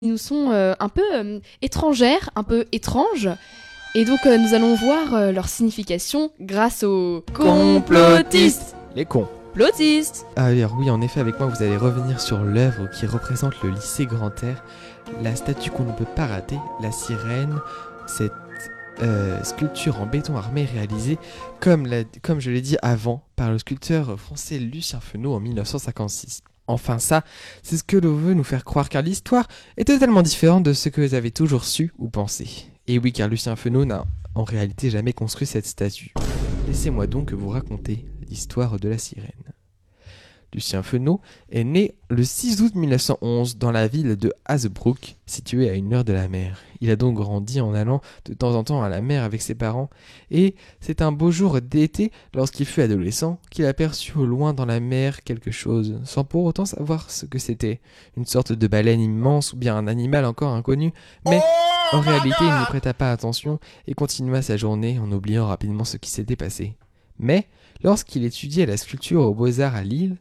nous sont un peu étrangères, un peu étranges. Et donc nous allons voir leur signification grâce aux complotistes. Les cons. Plotistes. Alors oui, en effet, avec moi, vous allez revenir sur l'œuvre qui représente le lycée Grand Air, la statue qu'on ne peut pas rater, la sirène, cette sculpture en béton armé réalisée, comme je l'ai dit avant, par le sculpteur français Lucien Fenot en 1956. Enfin ça, c'est ce que l'on veut nous faire croire, car l'histoire est totalement différente de ce que vous avez toujours su ou pensé. Et oui, car Lucien Fenot n'a en réalité jamais construit cette statue. Laissez-moi donc vous raconter l'histoire de la sirène. Lucien Fenot est né le 6 août 1911 dans la ville de Hazebrouck, située à 1 heure de la mer. Il a donc grandi en allant de temps en temps à la mer avec ses parents, et c'est un beau jour d'été, lorsqu'il fut adolescent, qu'il aperçut au loin dans la mer quelque chose, sans pour autant savoir ce que c'était. Une sorte de baleine immense ou bien un animal encore inconnu, mais en réalité il n'y prêta pas attention et continua sa journée en oubliant rapidement ce qui s'était passé. Mais lorsqu'il étudiait la sculpture aux Beaux-Arts à Lille,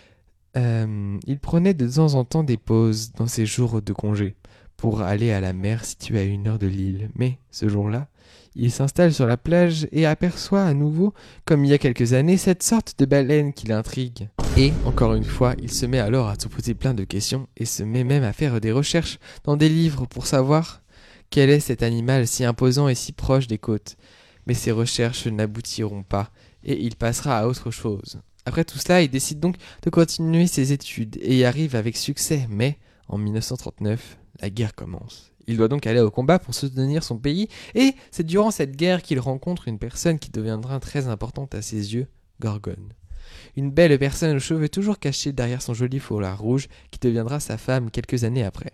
il prenait de temps en temps des pauses dans ses jours de congé pour aller à la mer située à 1 heure de Lille. Mais ce jour-là, il s'installe sur la plage et aperçoit à nouveau, comme il y a quelques années, cette sorte de baleine qui l'intrigue. Et, encore une fois, il se met alors à se poser plein de questions et se met même à faire des recherches dans des livres pour savoir quel est cet animal si imposant et si proche des côtes. Mais ses recherches n'aboutiront pas et il passera à autre chose. Après tout cela, il décide donc de continuer ses études et y arrive avec succès, mais en 1939, la guerre commence. Il doit donc aller au combat pour soutenir son pays, et c'est durant cette guerre qu'il rencontre une personne qui deviendra très importante à ses yeux, Gorgone. Une belle personne aux cheveux toujours cachés derrière son joli foulard rouge, qui deviendra sa femme quelques années après.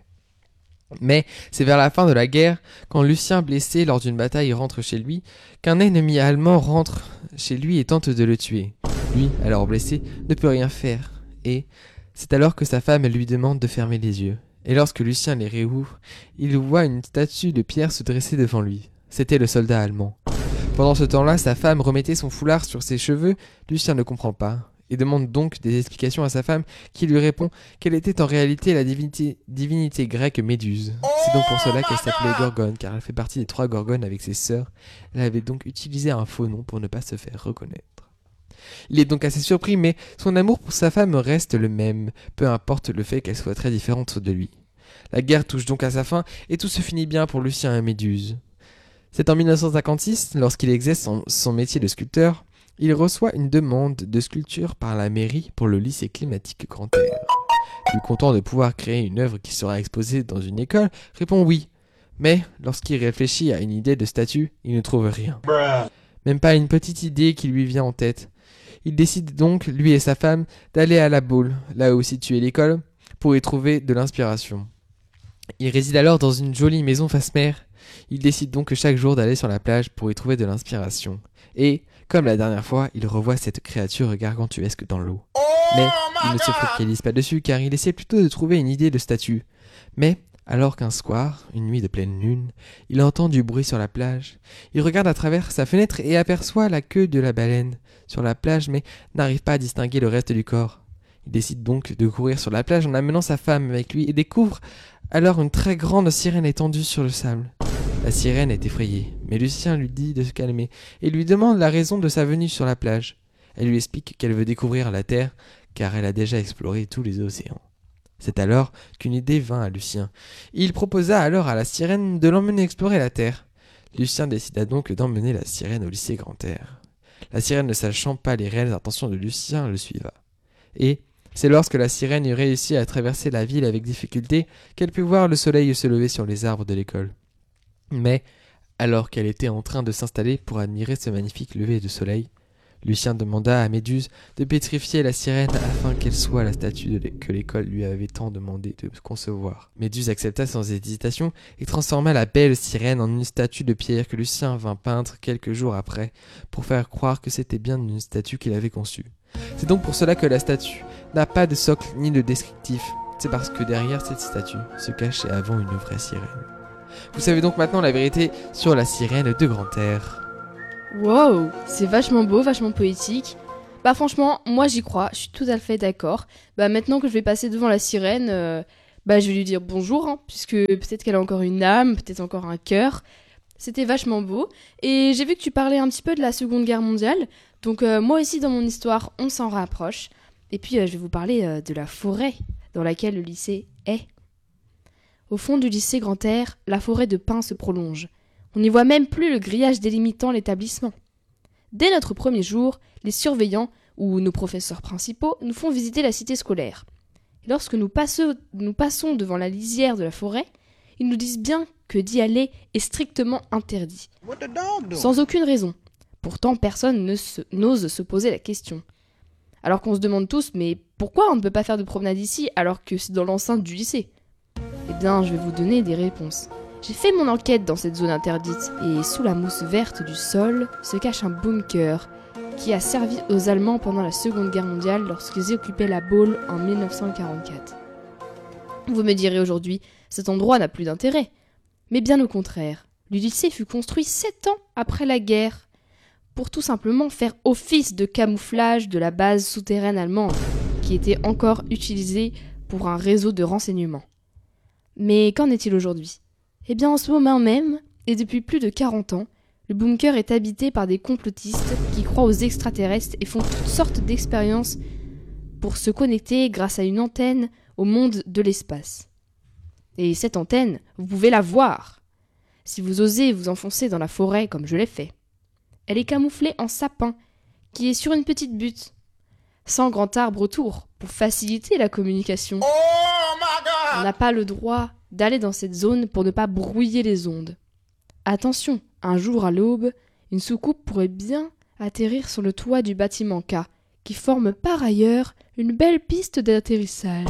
Mais c'est vers la fin de la guerre, quand Lucien, blessé lors d'une bataille, rentre chez lui, qu'un ennemi allemand rentre chez lui et tente de le tuer. Lui, alors blessé, ne peut rien faire, et c'est alors que sa femme lui demande de fermer les yeux. Et lorsque Lucien les réouvre, il voit une statue de pierre se dresser devant lui. C'était le soldat allemand. Pendant ce temps-là, sa femme remettait son foulard sur ses cheveux. Lucien ne comprend pas, et demande donc des explications à sa femme, qui lui répond qu'elle était en réalité la divinité grecque Méduse. C'est donc pour cela qu'elle s'appelait Gorgone, car elle fait partie des 3 Gorgones avec ses sœurs. Elle avait donc utilisé un faux nom pour ne pas se faire reconnaître. Il est donc assez surpris, mais son amour pour sa femme reste le même, peu importe le fait qu'elle soit très différente de lui. La guerre touche donc à sa fin, et tout se finit bien pour Lucien et Méduse. C'est en 1956, lorsqu'il exerce son métier de sculpteur, il reçoit une demande de sculpture par la mairie pour le lycée climatique Grand Air. Lui, content de pouvoir créer une œuvre qui sera exposée dans une école, répond oui. Mais lorsqu'il réfléchit à une idée de statue, il ne trouve rien. Même pas une petite idée qui lui vient en tête. Il décide donc, lui et sa femme, d'aller à La Baule, là où située l'école, pour y trouver de l'inspiration. Il réside alors dans une jolie maison face mer. Il décide donc chaque jour d'aller sur la plage pour y trouver de l'inspiration. Et, comme la dernière fois, il revoit cette créature gargantuesque dans l'eau. Mais il ne se focalise pas dessus car il essaie plutôt de trouver une idée de statue. Mais, alors qu'un soir, une nuit de pleine lune, il entend du bruit sur la plage. Il regarde à travers sa fenêtre et aperçoit la queue de la baleine sur la plage, mais n'arrive pas à distinguer le reste du corps. Il décide donc de courir sur la plage en amenant sa femme avec lui et découvre alors une très grande sirène étendue sur le sable. La sirène est effrayée, mais Lucien lui dit de se calmer et lui demande la raison de sa venue sur la plage. Elle lui explique qu'elle veut découvrir la terre car elle a déjà exploré tous les océans. C'est alors qu'une idée vint à Lucien. Il proposa alors à la sirène de l'emmener explorer la terre. Lucien décida donc d'emmener la sirène au lycée Grand Air. La sirène, ne sachant pas les réelles intentions de Lucien, le suiva. Et c'est lorsque la sirène eut réussi à traverser la ville avec difficulté qu'elle put voir le soleil se lever sur les arbres de l'école. Mais, alors qu'elle était en train de s'installer pour admirer ce magnifique lever de soleil, Lucien demanda à Méduse de pétrifier la sirène afin qu'elle soit la statue que l'école lui avait tant demandé de concevoir. Méduse accepta sans hésitation et transforma la belle sirène en une statue de pierre que Lucien vint peindre quelques jours après pour faire croire que c'était bien une statue qu'il avait conçue. C'est donc pour cela que la statue n'a pas de socle ni de descriptif. C'est parce que derrière cette statue se cachait avant une vraie sirène. Vous savez donc maintenant la vérité sur la sirène de Grand Air. Wow, c'est vachement beau, vachement poétique. Bah franchement, moi j'y crois, je suis tout à fait d'accord. Bah maintenant que je vais passer devant la sirène, Bah, je vais lui dire bonjour, hein, puisque peut-être qu'elle a encore une âme, peut-être encore un cœur. C'était vachement beau. Et j'ai vu que tu parlais un petit peu de la Seconde Guerre mondiale. Donc moi aussi, dans mon histoire, on s'en rapproche. Et puis, je vais vous parler de la forêt dans laquelle le lycée est. Au fond du lycée Grand Air, la forêt de pins se prolonge. On n'y voit même plus le grillage délimitant l'établissement. Dès notre premier jour, les surveillants, ou nos professeurs principaux, nous font visiter la cité scolaire. Et lorsque nous passons devant la lisière de la forêt, ils nous disent bien que d'y aller est strictement interdit. Sans aucune raison. Pourtant, personne n'ose se poser la question. Alors qu'on se demande tous, mais pourquoi on ne peut pas faire de promenade ici alors que c'est dans l'enceinte du lycée ? Eh bien, je vais vous donner des réponses. J'ai fait mon enquête dans cette zone interdite, et sous la mousse verte du sol se cache un bunker qui a servi aux Allemands pendant la Seconde Guerre mondiale lorsqu'ils occupaient la Baule en 1944. Vous me direz aujourd'hui, cet endroit n'a plus d'intérêt. Mais bien au contraire, le lycée fut construit 7 ans après la guerre, pour tout simplement faire office de camouflage de la base souterraine allemande, qui était encore utilisée pour un réseau de renseignement. Mais qu'en est-il aujourd'hui ? Eh bien, en ce moment même, et depuis plus de 40 ans, le bunker est habité par des complotistes qui croient aux extraterrestres et font toutes sortes d'expériences pour se connecter grâce à une antenne au monde de l'espace. Et cette antenne, vous pouvez la voir, si vous osez vous enfoncer dans la forêt comme je l'ai fait. Elle est camouflée en sapin, qui est sur une petite butte, sans grand arbre autour, pour faciliter la communication. On n'a pas le droit d'aller dans cette zone pour ne pas brouiller les ondes. Attention, un jour à l'aube, une soucoupe pourrait bien atterrir sur le toit du bâtiment K, qui forme par ailleurs une belle piste d'atterrissage.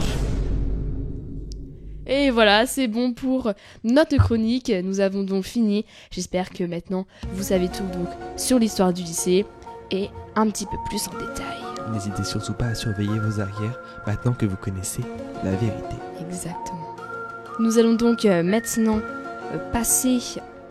Et voilà, c'est bon pour notre chronique, nous avons donc fini. J'espère que maintenant vous savez tout donc sur l'histoire du lycée et un petit peu plus en détail. N'hésitez surtout pas à surveiller vos arrières maintenant que vous connaissez la vérité. Exactement. Nous allons donc maintenant passer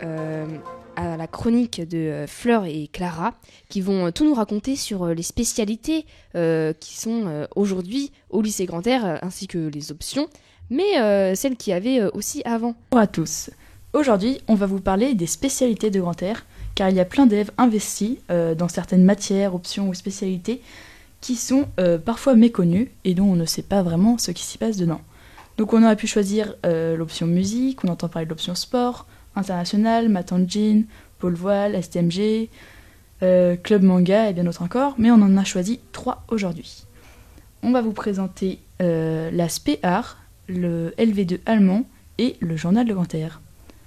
à la chronique de Fleur et Clara qui vont tout nous raconter sur les spécialités qui sont aujourd'hui au lycée Grand Air ainsi que les options, mais celles qu'il y avait aussi avant. Bonjour à tous. Aujourd'hui, on va vous parler des spécialités de Grand Air, car il y a plein d'élèves investis dans certaines matières, options ou spécialités qui sont parfois méconnues et dont on ne sait pas vraiment ce qui s'y passe dedans. Donc on aurait pu choisir l'option musique, on entend parler de l'option sport, international, math engine, pôle voile, STMG, club manga et bien d'autres encore, mais on en a choisi 3 aujourd'hui. On va vous présenter la spé art, le LV2 allemand et le journal de Grand Air.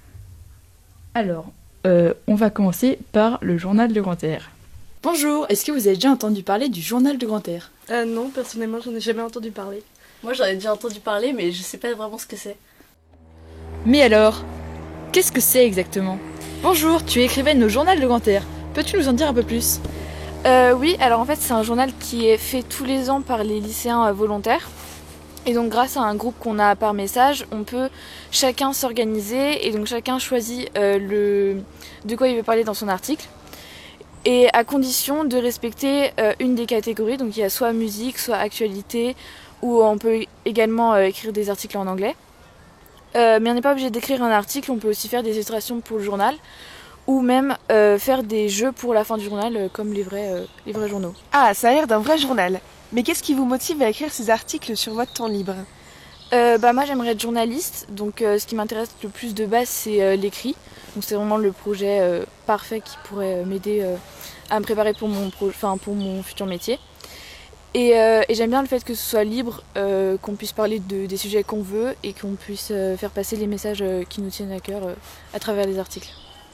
Alors, on va commencer par le journal de Grand Air. Bonjour, est-ce que vous avez déjà entendu parler du journal de Grand Air ? Non, personnellement, j'en ai jamais entendu parler. Moi, j'en ai déjà entendu parler, mais je sais pas vraiment ce que c'est. Mais alors, qu'est-ce que c'est exactement ? Bonjour, tu es écrivaine au journal de Grand Air. Peux-tu nous en dire un peu plus ? Oui, alors en fait c'est un journal qui est fait tous les ans par les lycéens volontaires. Et donc grâce à un groupe qu'on a par message, on peut chacun s'organiser et donc chacun choisit de quoi il veut parler dans son article. Et à condition de respecter une des catégories, donc il y a soit musique, soit actualité, ou on peut également écrire des articles en anglais. Mais on n'est pas obligé d'écrire un article, on peut aussi faire des illustrations pour le journal, ou même faire des jeux pour la fin du journal, comme les vrais journaux. Ah, ça a l'air d'un vrai journal. Mais qu'est-ce qui vous motive à écrire ces articles sur votre temps libre ? Moi j'aimerais être journaliste, donc ce qui m'intéresse le plus de base c'est l'écrit. Donc c'est vraiment le projet parfait qui pourrait m'aider à me préparer pour pour mon futur métier. Et j'aime bien le fait que ce soit libre, qu'on puisse parler des sujets qu'on veut et qu'on puisse faire passer les messages qui nous tiennent à cœur à travers les articles.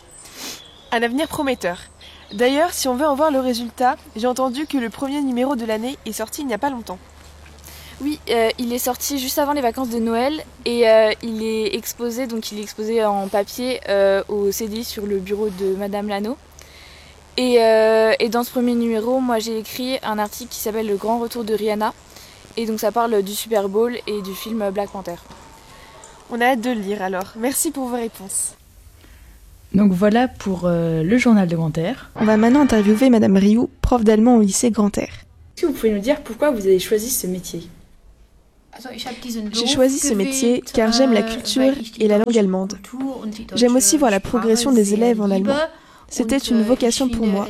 Un avenir prometteur. D'ailleurs, si on veut en voir le résultat, j'ai entendu que le premier numéro de l'année est sorti il n'y a pas longtemps. Oui, il est sorti juste avant les vacances de Noël et il est exposé en papier au CDI sur le bureau de Madame Lano. Et dans ce premier numéro, moi j'ai écrit un article qui s'appelle Le grand retour de Rihanna. Et donc ça parle du Super Bowl et du film Black Panther. On a hâte de le lire alors. Merci pour vos réponses. Donc voilà pour le journal de Grand Air. On va maintenant interviewer Madame Rioux, prof d'allemand au lycée Grand Air. Est-ce que vous pouvez nous dire pourquoi vous avez choisi ce métier ? J'ai choisi ce métier car j'aime la culture et la langue allemande. J'aime aussi voir la progression des élèves en allemand. C'était une vocation pour moi.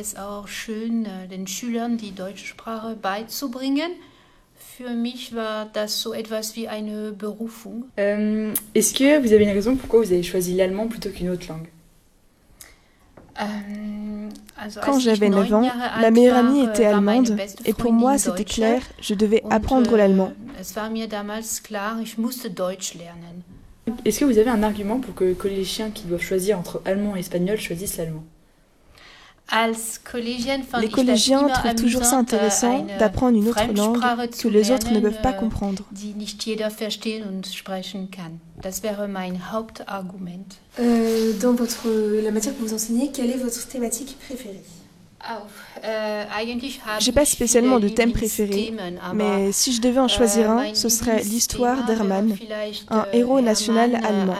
Est-ce que vous avez une raison pourquoi vous avez choisi l'allemand plutôt qu'une autre langue? Quand j'avais 9 ans, ma meilleure amie était allemande et pour moi c'était clair, je devais apprendre l'allemand. Est-ce que vous avez un argument pour que les collégiens qui doivent choisir entre allemand et espagnol choisissent l'allemand? Les collégiens trouvent toujours ça intéressant d'apprendre une autre langue que les autres ne peuvent pas comprendre. Dans la matière que vous enseignez, quelle est votre thématique préférée? J'ai pas spécialement de thème préféré, mais si je devais en choisir un, ce serait l'histoire d'Hermann, un héros national allemand.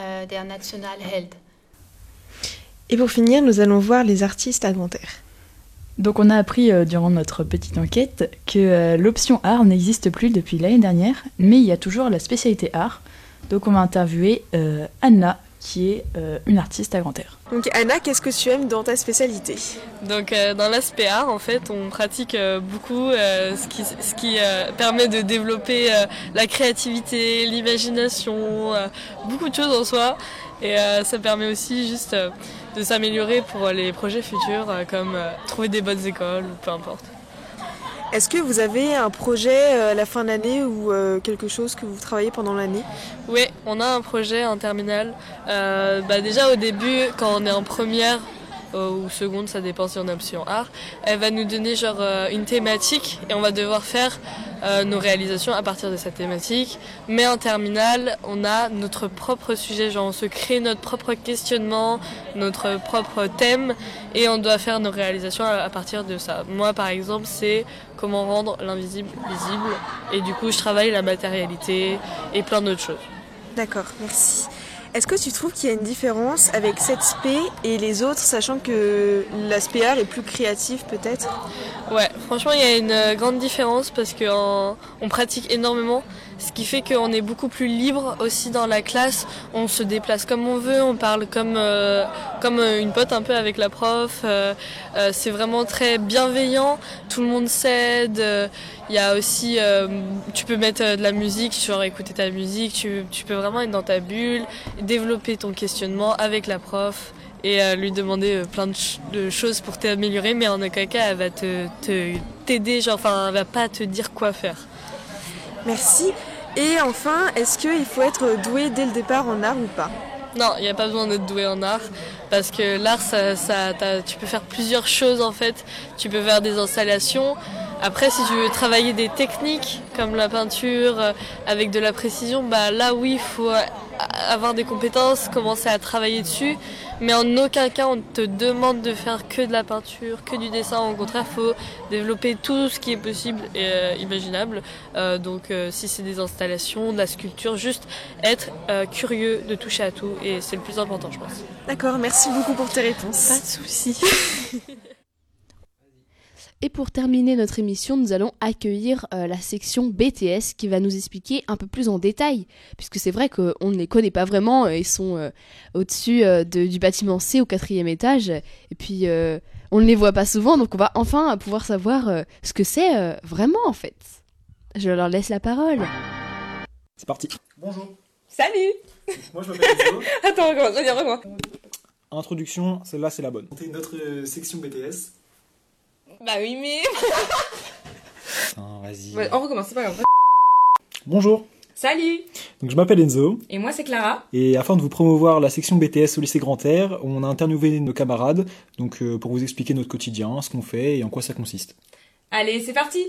Et pour finir, nous allons voir les artistes à Grand-Air. Donc on a appris durant notre petite enquête que l'option art n'existe plus depuis l'année dernière, mais il y a toujours la spécialité art. Donc on va interviewer Anna, qui est une artiste à Grand-Air. Donc Anna, qu'est-ce que tu aimes dans ta spécialité? Donc dans l'aspect art, en fait, on pratique beaucoup ce qui permet de développer la créativité, l'imagination, beaucoup de choses en soi. Et ça permet aussi juste de s'améliorer pour les projets futurs, comme trouver des bonnes écoles ou peu importe. Est-ce que vous avez un projet à la fin de l'année ou quelque chose que vous travaillez pendant l'année? Oui, on a un projet en terminale. Déjà au début, quand on est en première ou seconde, ça dépend si on a option art, elle va nous donner une thématique et on va devoir faire nos réalisations à partir de cette thématique. Mais en terminale, on a notre propre sujet, on se crée notre propre questionnement, notre propre thème et on doit faire nos réalisations à partir de ça. Moi par exemple, c'est comment rendre l'invisible visible et du coup je travaille la matérialité et plein d'autres choses. D'accord, merci. Est-ce que tu trouves qu'il y a une différence avec cette spé et les autres, sachant que l'aspect art est plus créatif peut-être? Ouais, franchement il y a une grande différence parce qu'on pratique énormément, ce qui fait qu'on est beaucoup plus libre aussi dans la classe, on se déplace comme on veut, on parle comme une pote un peu avec la prof, c'est vraiment très bienveillant, tout le monde s'aide, il y a aussi, tu peux mettre de la musique, écouter ta musique, tu peux vraiment être dans ta bulle, développer ton questionnement avec la prof et lui demander plein de choses pour t'améliorer, mais en aucun cas elle va t'aider, elle va pas te dire quoi faire. Merci. Et enfin, est-ce qu'il faut être doué dès le départ en art ou pas? Non, il n'y a pas besoin d'être doué en art, parce que l'art, tu peux faire plusieurs choses en fait. Tu peux faire des installations. Après, si tu veux travailler des techniques, comme la peinture, avec de la précision, là oui, il faut avoir des compétences, commencer à travailler dessus. Mais en aucun cas, on te demande de faire que de la peinture, que du dessin. Au contraire, il faut développer tout ce qui est possible et imaginable. Donc, si c'est des installations, de la sculpture, juste être curieux de toucher à tout. Et c'est le plus important, je pense. D'accord, merci beaucoup pour tes réponses. Pas de soucis. Et pour terminer notre émission, nous allons accueillir la section BTS qui va nous expliquer un peu plus en détail, puisque c'est vrai qu'on ne les connaît pas vraiment, ils sont au-dessus du bâtiment C au 4e étage, et puis on ne les voit pas souvent, donc on va enfin pouvoir savoir ce que c'est vraiment en fait. Je leur laisse la parole. C'est parti. Bonjour. Salut. Moi je m'appelle Enzo. Attends, recommence. Introduction, celle-là c'est la bonne. C'est notre section BTS. Bah oui, mais... Attends, vas-y. Ouais, on recommence, c'est pas grave. Bonjour. Salut. Donc je m'appelle Enzo. Et moi c'est Clara. Et afin de vous promouvoir la section BTS au lycée Grand-Air, on a interviewé nos camarades donc pour vous expliquer notre quotidien, ce qu'on fait et en quoi ça consiste. Allez, c'est parti.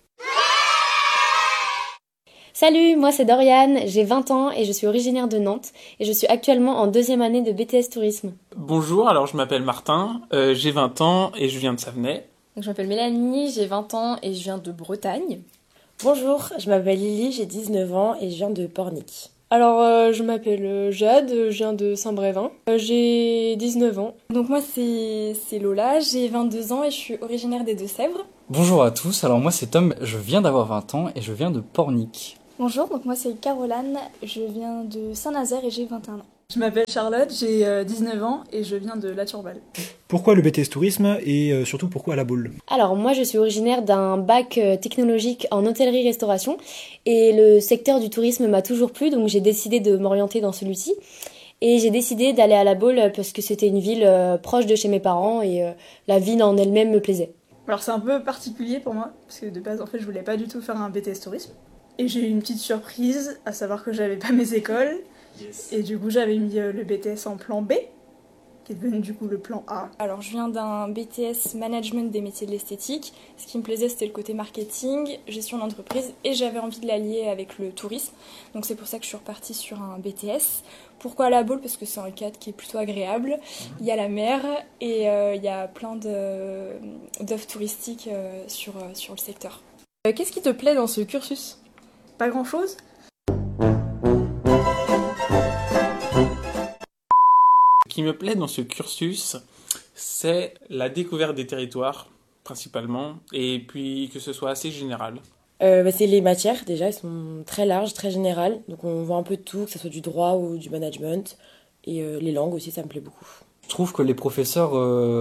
Salut, moi c'est Doriane, j'ai 20 ans et je suis originaire de Nantes et je suis actuellement en 2e année de BTS Tourisme. Bonjour, alors je m'appelle Martin, j'ai 20 ans et je viens de Savenay. Donc, je m'appelle Mélanie, j'ai 20 ans et je viens de Bretagne. Bonjour, je m'appelle Lily, j'ai 19 ans et je viens de Pornic. Alors, je m'appelle Jade, je viens de Saint-Brévin. J'ai 19 ans. Donc moi, c'est Lola, j'ai 22 ans et je suis originaire des Deux-Sèvres. Bonjour à tous, alors moi c'est Tom, je viens d'avoir 20 ans et je viens de Pornic. Bonjour, donc moi c'est Caroline, je viens de Saint-Nazaire et j'ai 21 ans. Je m'appelle Charlotte, j'ai 19 ans et je viens de La Turballe. Pourquoi le BTS Tourisme et surtout pourquoi La Baule? Alors moi je suis originaire d'un bac technologique en hôtellerie-restauration et le secteur du tourisme m'a toujours plu, donc j'ai décidé de m'orienter dans celui-ci. Et j'ai décidé d'aller à La Baule parce que c'était une ville proche de chez mes parents et la ville en elle-même me plaisait. Alors c'est un peu particulier pour moi, parce que de base en fait je voulais pas du tout faire un BTS Tourisme. Et j'ai eu une petite surprise, à savoir que j'avais pas mes écoles. Yes. Et du coup j'avais mis le BTS en plan B, qui est devenu du coup le plan A. Alors je viens d'un BTS Management des métiers de l'esthétique. Ce qui me plaisait c'était le côté marketing, gestion d'entreprise et j'avais envie de l'allier avec le tourisme. Donc c'est pour ça que je suis repartie sur un BTS. Pourquoi La Baule? Parce que c'est un cadre qui est plutôt agréable. Il y a la mer et il y a plein d'offres touristiques sur le secteur. Qu'est-ce qui te plaît dans ce cursus? Pas grand-chose. Ce qui me plaît dans ce cursus, c'est la découverte des territoires, principalement, et puis que ce soit assez général. C'est les matières, déjà, elles sont très larges, très générales. Donc on voit un peu de tout, que ce soit du droit ou du management. Et les langues aussi, ça me plaît beaucoup. Je trouve que les professeurs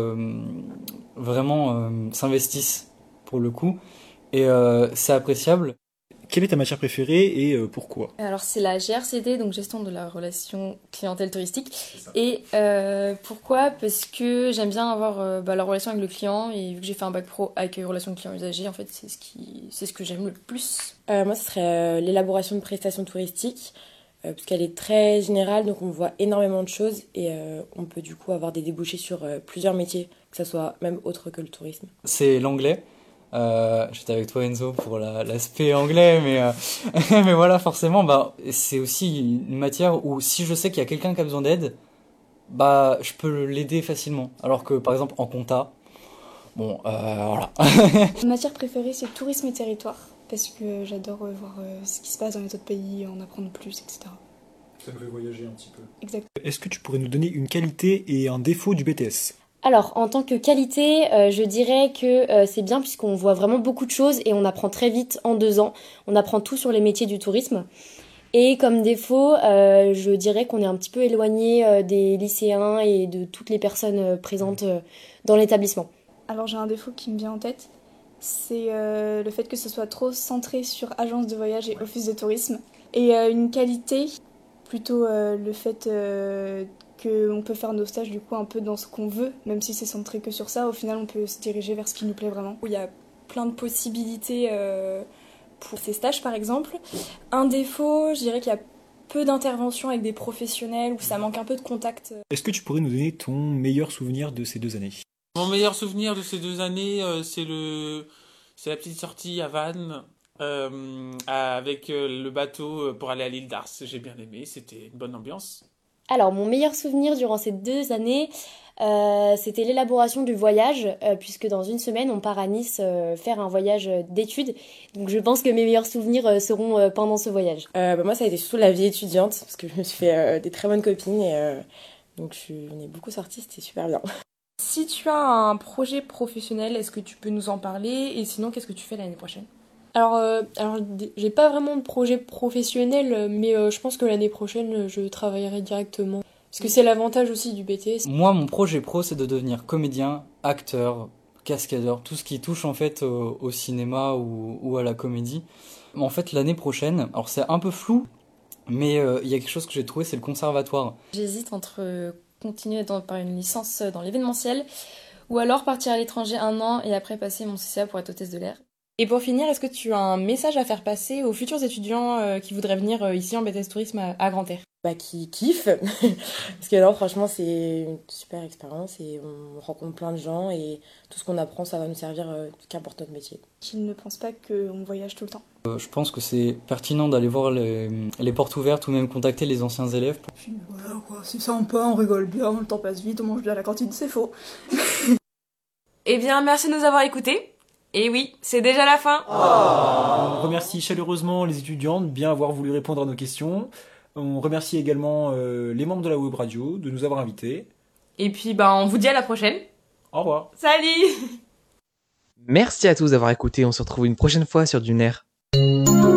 vraiment s'investissent pour le coup. Et c'est appréciable. Quelle est ta matière préférée et pourquoi? Alors c'est la GRCT, donc gestion de la relation clientèle touristique. Et pourquoi? Parce que j'aime bien avoir la relation avec le client et vu que j'ai fait un bac pro accueil relation client usager, en fait c'est ce que j'aime le plus. Moi ce serait l'élaboration de prestations touristiques, parce qu'elle est très générale, donc on voit énormément de choses et on peut du coup avoir des débouchés sur plusieurs métiers, que ça soit même autre que le tourisme. C'est l'anglais. J'étais avec toi Enzo pour l'aspect anglais, mais voilà, forcément, c'est aussi une matière où si je sais qu'il y a quelqu'un qui a besoin d'aide, je peux l'aider facilement. Alors que par exemple en compta, voilà. Ma matière préférée c'est tourisme et territoire, parce que j'adore voir ce qui se passe dans les autres pays, en apprendre plus, etc. Ça nous fait voyager un petit peu. Exact. Est-ce que tu pourrais nous donner une qualité et un défaut du BTS? Alors, en tant que qualité, je dirais que c'est bien puisqu'on voit vraiment beaucoup de choses et on apprend très vite en 2 ans. On apprend tout sur les métiers du tourisme. Et comme défaut, je dirais qu'on est un petit peu éloigné des lycéens et de toutes les personnes présentes dans l'établissement. Alors j'ai un défaut qui me vient en tête, c'est le fait que ce soit trop centré sur agence de voyage et office de tourisme. Et une qualité, plutôt le fait qu'on peut faire nos stages du coup un peu dans ce qu'on veut, même si c'est centré que sur ça, au final on peut se diriger vers ce qui nous plaît vraiment. Il y a plein de possibilités pour ces stages par exemple. Un défaut, je dirais qu'il y a peu d'interventions avec des professionnels, où ça manque un peu de contact. Est-ce que tu pourrais nous donner ton meilleur souvenir de ces 2 années? Mon meilleur souvenir de ces 2 années, c'est la petite sortie à Vannes, avec le bateau pour aller à l'île d'Ars. J'ai bien aimé, c'était une bonne ambiance. Alors, mon meilleur souvenir durant ces 2 années, c'était l'élaboration du voyage, puisque dans une semaine, on part à Nice faire un voyage d'études. Donc, je pense que mes meilleurs souvenirs seront pendant ce voyage. Moi, ça a été surtout la vie étudiante, parce que je me suis fait des très bonnes copines, et donc on est beaucoup sortis, c'était super bien. Si tu as un projet professionnel, est-ce que tu peux nous en parler? Et sinon, qu'est-ce que tu fais l'année prochaine? Alors, j'ai pas vraiment de projet professionnel, mais je pense que l'année prochaine, je travaillerai directement. Parce que c'est l'avantage aussi du BTS. Moi, mon projet pro, c'est de devenir comédien, acteur, cascadeur, tout ce qui touche en fait au cinéma ou à la comédie. En fait, l'année prochaine, alors c'est un peu flou, mais il y a quelque chose que j'ai trouvé, c'est le conservatoire. J'hésite entre continuer par une licence dans l'événementiel ou alors partir à l'étranger 1 an et après passer mon CCA pour être hôtesse de l'air. Et pour finir, est-ce que tu as un message à faire passer aux futurs étudiants qui voudraient venir ici en BTS Tourisme à Grande-Terre? Qui kiffent, parce que là franchement c'est une super expérience et on rencontre plein de gens et tout ce qu'on apprend ça va nous servir qu'importe notre métier. Qu'ils ne pensent pas qu'on voyage tout le temps. Je pense que c'est pertinent d'aller voir les portes ouvertes ou même contacter les anciens élèves. Voilà quoi, c'est sympa, on rigole bien, le temps passe vite, on mange bien à la cantine, c'est faux. Eh bien, merci de nous avoir écoutés. Et oui, c'est déjà la fin. On remercie chaleureusement les étudiants de bien avoir voulu répondre à nos questions. On remercie également les membres de la web radio de nous avoir invités. Et puis, on vous dit à la prochaine. Au revoir. Salut! Merci à tous d'avoir écouté. On se retrouve une prochaine fois sur Dunaire.